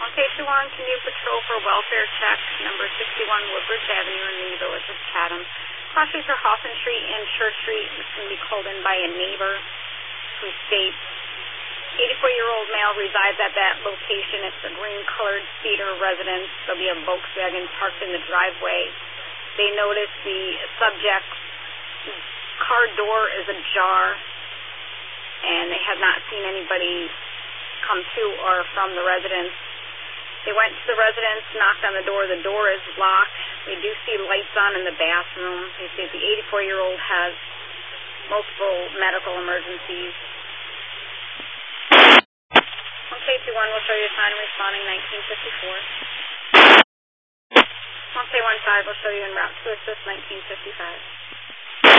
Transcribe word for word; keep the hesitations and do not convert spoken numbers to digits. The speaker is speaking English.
K two one, can you patrol for welfare check number sixty-one Woodbridge Avenue in the village of Chatham? Cross streets are Hoffman Street and Church Street. It's going to be called in by a neighbor who states eighty-four-year-old male resides at that location. It's a green-colored cedar residence. There'll be a Volkswagen parked in the driveway. They notice the subject's car door is ajar, and they have not seen anybody come to or from the residence. They went to the residence, knocked on the door. The door is locked. They do see lights on in the bathroom. They say the eighty-four-year-old has multiple medical emergencies. one K two one will show you a sign responding nineteen fifty-four. one K one five will show you en route to assist nineteen fifty-five.